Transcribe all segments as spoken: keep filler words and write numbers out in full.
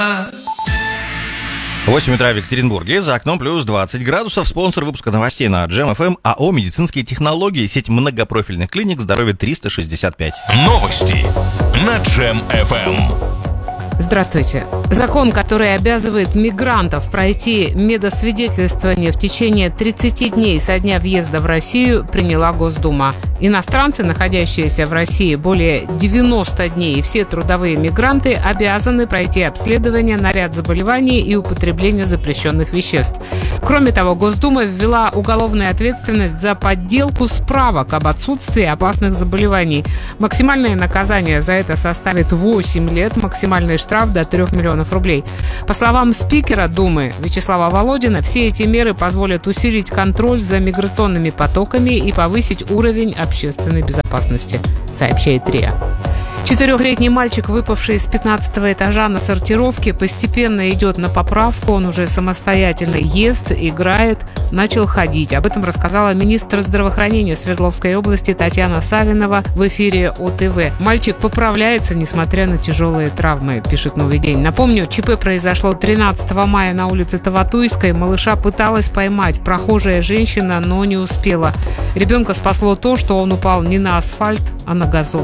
восемь утра в Екатеринбурге, за окном плюс двадцать градусов. Спонсор выпуска новостей на Джем эф эм АО «Медицинские технологии», сеть многопрофильных клиник «Здоровье триста шестьдесят пять». Новости на Джем эф эм. Здравствуйте. Закон, который обязывает мигрантов пройти медосвидетельствование в течение тридцати дней со дня въезда в Россию, приняла Госдума. Иностранцы, находящиеся в России более девяноста дней, и все трудовые мигранты обязаны пройти обследование на ряд заболеваний и употребление запрещенных веществ. Кроме того, Госдума ввела уголовную ответственность за подделку справок об отсутствии опасных заболеваний. Максимальное наказание за это составит восемь лет, максимальный штраф до трех миллионов рублей. По словам спикера Думы Вячеслава Володина, все эти меры позволят усилить контроль за миграционными потоками и повысить уровень общественной безопасности, сообщает РИА. Четырехлетний мальчик, выпавший с пятнадцатого этажа на сортировке, постепенно идет на поправку. Он уже самостоятельно ест, играет, начал ходить. Об этом рассказала министр здравоохранения Свердловской области Татьяна Савинова в эфире О Тэ Вэ. Мальчик поправляется, несмотря на тяжелые травмы, пишет «Новый день». Напомню, ЧП произошло тринадцатого мая на улице Таватуйской. Малыша пыталась поймать прохожая женщина, но не успела. Ребенка спасло то, что он упал не на асфальт, а на газон.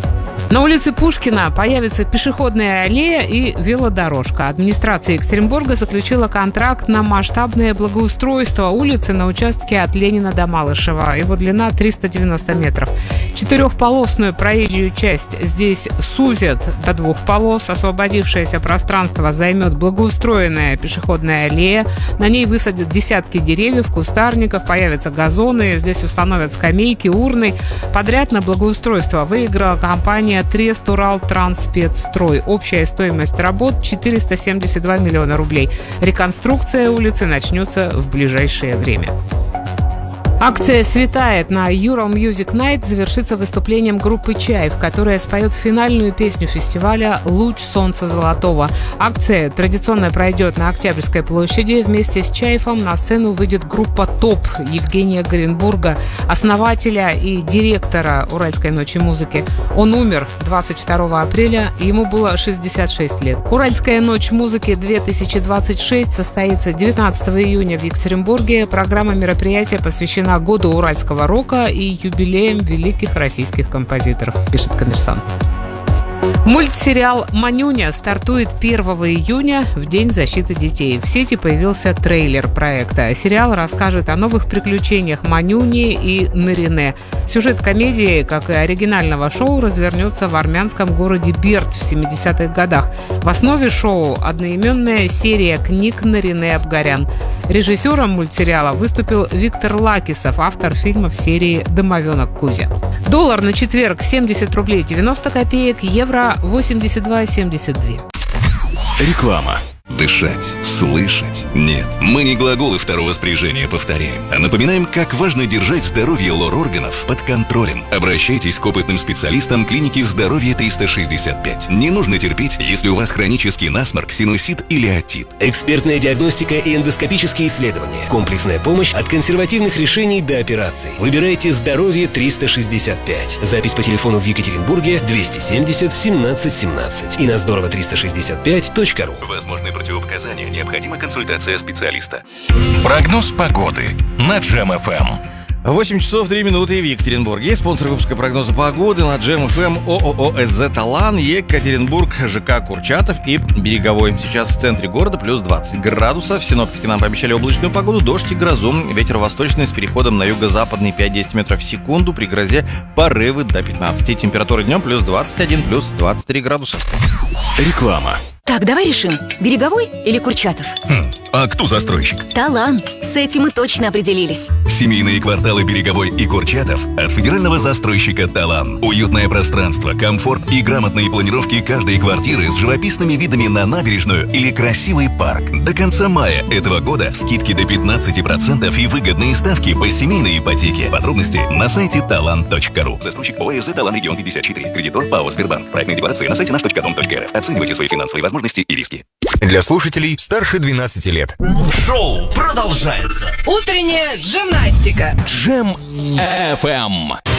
На улице Пушкина появится пешеходная аллея и велодорожка. Администрация Екатеринбурга заключила контракт на масштабное благоустройство улицы на участке от Ленина до Малышева. Его длина триста девяносто метров. Четырехполосную проезжую часть здесь сузят до двух полос. Освободившееся пространство займет благоустроенная пешеходная аллея. На ней высадят десятки деревьев, кустарников, появятся газоны. Здесь установят скамейки, урны. Подряд на благоустройство выиграла компания Трест Урал Трансспецстрой. Общая стоимость работ четыреста семьдесят два миллиона рублей. Реконструкция улицы начнется в ближайшее время. Акция «Светает» на Ural Music Night завершится выступлением группы «Чайф», которая споет финальную песню фестиваля «Луч солнца золотого». Акция традиционно пройдет на Октябрьской площади. Вместе с «Чайфом» на сцену выйдет группа «Топ» Евгения Горенбурга, основателя и директора «Уральской ночи музыки». Он умер двадцать второго апреля, и ему было шестьдесят шесть лет. «Уральская ночь музыки две тысячи двадцать шесть» состоится девятнадцатого июня в Екатеринбурге. Программа мероприятия посвящена году уральского рока и юбилеям великих российских композиторов, пишет «Коммерсант». Мультсериал «Манюня» стартует первого июня, в День защиты детей. В сети появился трейлер проекта. Сериал расскажет о новых приключениях Манюни и Нарине. Сюжет комедии, как и оригинального шоу, развернется в армянском городе Берд в семидесятых годах. В основе шоу одноименная серия книг Нарине Абгарян. Режиссером мультсериала выступил Виктор Лакисов, автор фильмов серии «Домовенок Кузя». Доллар на четверг семьдесят рублей девяносто копеек, евро восемьдесят два семьдесят два. Реклама. Дышать, слышать. Нет, мы не глаголы второго спряжения повторяем, а напоминаем, как важно держать здоровье лор-органов под контролем. Обращайтесь к опытным специалистам клиники «Здоровье триста шестьдесят пять». Не нужно терпеть, если у вас хронический насморк, синусит или отит. Экспертная диагностика и эндоскопические исследования. Комплексная помощь от консервативных решений до операций. Выбирайте «Здоровье триста шестьдесят пять». Запись по телефону в Екатеринбурге двести семьдесят семнадцать семнадцать и на здорово триста шестьдесят пять точка ру. Возможны противопоказания, необходима консультация специалиста. Прогноз погоды на Джем эф эм. восемь часов три минуты в Екатеринбурге. Спонсор выпуска прогноза погоды на Джем эф эм ООО «СЗ Талан», Екатеринбург, ЖК Курчатов и Береговой. Сейчас в центре города плюс двадцать градусов. Синоптики нам пообещали облачную погоду, дождь и грозу. Ветер восточный с переходом на юго-западный пять-десять метров в секунду. При грозе порывы до пятнадцати. Температура днем плюс двадцать один, плюс двадцать три градуса. Реклама. Так, давай решим, Береговой или Курчатов? Хм, а кто застройщик? Талан. С этим мы точно определились. Семейные кварталы Береговой и Курчатов от федерального застройщика «Талан». Уютное пространство, комфорт и грамотные планировки каждой квартиры с живописными видами на набережную или красивый парк. До конца мая этого года скидки до пятнадцати процентов и выгодные ставки по семейной ипотеке. Подробности на сайте талан точка ру. Застройщик ОАО «СЗ Талан Регион пятьдесят четыре». Кредитор ПАО «Сбербанк». Проектные декларации на сайте наш точка ком точка эр эф. Оценивайте свои финансовые возможности и риски. Для слушателей старше двенадцати лет. Шоу продолжается. Утренняя гимнастика. Джем эф эм.